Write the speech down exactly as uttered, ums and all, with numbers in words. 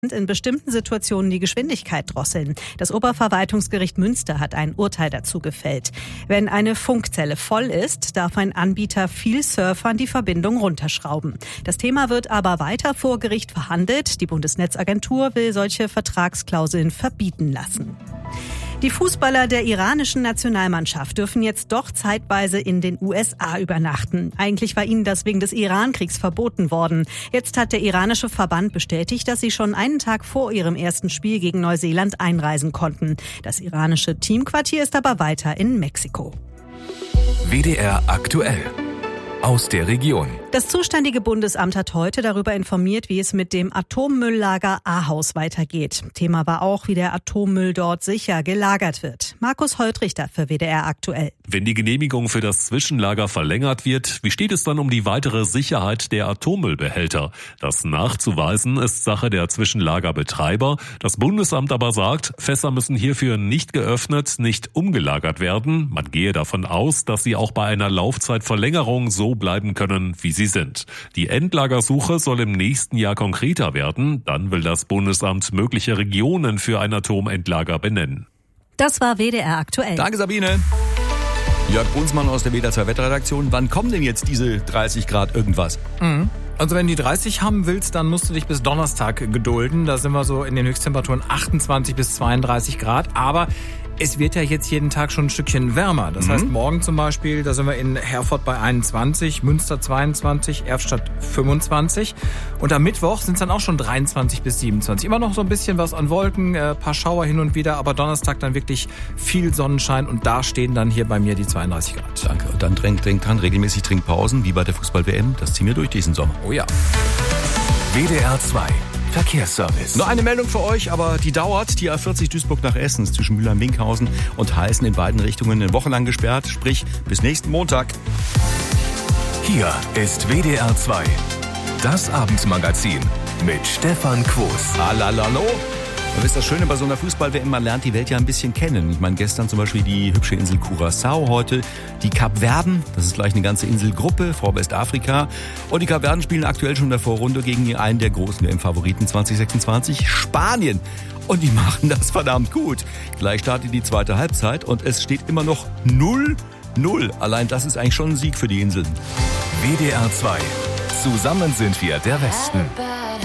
in bestimmten Situationen die Geschwindigkeit drosseln. Das Oberverwaltungsgericht Münster hat ein Urteil dazu gefällt. Wenn eine Funkzelle voll ist, darf ein Anbieter viel Surfern die Verbindung runterschrauben. Das Thema wird aber weiter vor Gericht verhandelt. Die Bundesnetzagentur will solche Vertragsklauseln verbieten lassen. Die Fußballer der iranischen Nationalmannschaft dürfen jetzt doch zeitweise in den U S A übernachten. Eigentlich war ihnen das wegen des Iran-Kriegs verboten worden. Jetzt hat der iranische Verband bestätigt, dass sie schon einen Tag vor ihrem ersten Spiel gegen Neuseeland einreisen konnten. Das iranische Teamquartier ist aber weiter in Mexiko. W D R aktuell. Aus der Region. Das zuständige Bundesamt hat heute darüber informiert, wie es mit dem Atommülllager Ahaus weitergeht. Thema war auch, wie der Atommüll dort sicher gelagert wird. Markus Holtrichter für W D R aktuell. Wenn die Genehmigung für das Zwischenlager verlängert wird, wie steht es dann um die weitere Sicherheit der Atommüllbehälter? Das nachzuweisen ist Sache der Zwischenlagerbetreiber. Das Bundesamt aber sagt, Fässer müssen hierfür nicht geöffnet, nicht umgelagert werden. Man gehe davon aus, dass sie auch bei einer Laufzeitverlängerung so bleiben können, wie sie sind. Die Endlagersuche soll im nächsten Jahr konkreter werden. Dann will das Bundesamt mögliche Regionen für ein Atomendlager benennen. Das war W D R aktuell. Danke, Sabine. Jörg Brunsmann aus der W D R zwei Wetterredaktion. Wann kommen denn jetzt diese dreißig Grad irgendwas? Mhm. Also wenn du die dreißig haben willst, dann musst du dich bis Donnerstag gedulden. Da sind wir so in den Höchsttemperaturen achtundzwanzig bis zweiunddreißig Grad. Aber es wird ja jetzt jeden Tag schon ein Stückchen wärmer. Das mhm. heißt, morgen zum Beispiel, da sind wir in Herford bei einundzwanzig, Münster zweiundzwanzig, Erftstadt fünfundzwanzig. Und am Mittwoch sind es dann auch schon dreiundzwanzig bis siebenundzwanzig. Immer noch so ein bisschen was an Wolken, ein paar Schauer hin und wieder. Aber Donnerstag dann wirklich viel Sonnenschein. Und da stehen dann hier bei mir die zweiunddreißig Grad. Danke. Und dann denk, denk dran, regelmäßig Trinkpausen, wie bei der Fußball-W M. Das ziehen wir durch diesen Sommer. Oh ja. W D R zwei. Verkehrsservice. Noch eine Meldung für euch, aber die dauert. Die A vierzig Duisburg nach Essen ist zwischen Mülheim-Minkhausen und Heißen in beiden Richtungen eine Woche lang gesperrt. Sprich, bis nächsten Montag. Hier ist W D R zwei. Das Abendmagazin mit Stefan Quos. Hallo. Und wisst das Schöne bei so einer Fußball-W M, man lernt die Welt ja ein bisschen kennen. Ich meine, gestern zum Beispiel die hübsche Insel Curaçao, heute die Kapverden. Das ist gleich eine ganze Inselgruppe vor Westafrika. Und die Kapverden spielen aktuell schon in der Vorrunde gegen einen der großen W M-Favoriten zwanzig sechsundzwanzig, Spanien. Und die machen das verdammt gut. Gleich startet die zweite Halbzeit und es steht immer noch null null. Allein das ist eigentlich schon ein Sieg für die Inseln. W D R zwei. Zusammen sind wir der Westen.